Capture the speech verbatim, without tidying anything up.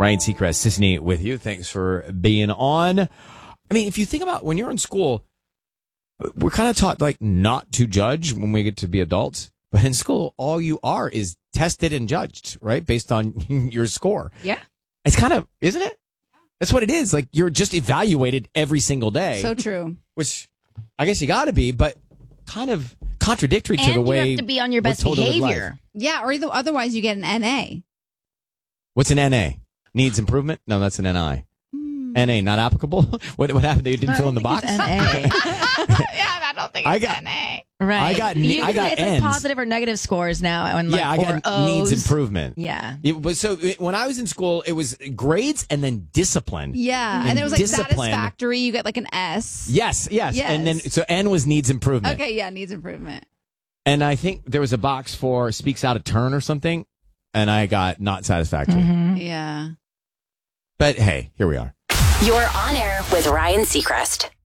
Ryan Seacrest, Sisney with you. Thanks for being on. I mean, if you think about when you're in school, we're kind of taught like not to judge when we get to be adults. But in school, all you are is tested and judged, right? Based on your score. Yeah. It's kind of, isn't it? That's what it is. Like you're just evaluated every single day. So true. Which I guess you got to be, but kind of contradictory to and the way you have to be on your we're best told to live life. behavior. Yeah, or either, otherwise you get an N A. What's an N A? Needs improvement? No, that's an N I. Mm. N A, not applicable? What what happened? You didn't fill in the box? N A. Yeah, I don't think it's I got, N A. Right. I got, you, I got it's N's. like positive or negative scores now. And like, yeah, I got or needs O's. improvement. Yeah. It was, so it, when I was in school, it was grades and then discipline. Yeah, and, and there was like discipline. satisfactory. You get like an S. Yes, yes, Yes. And then, so N was needs improvement. Okay, yeah, needs improvement. And I think there was a box for speaks out of turn or something, and I got not satisfactory. Mm-hmm. Yeah. But hey, here we are. You're on air with Ryan Seacrest.